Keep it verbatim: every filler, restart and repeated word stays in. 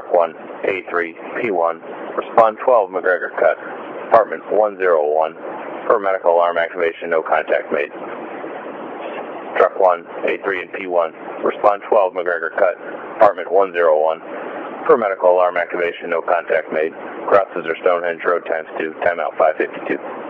Truck one, A three, P one, respond twelve McGregor Cut, apartment one oh one, for medical alarm activation, no contact made. Truck one, A three, and P one, respond twelve McGregor Cut, apartment one oh one, for medical alarm activation, no contact made. Crosses are Stonehenge Road times two, timeout five fifty-two.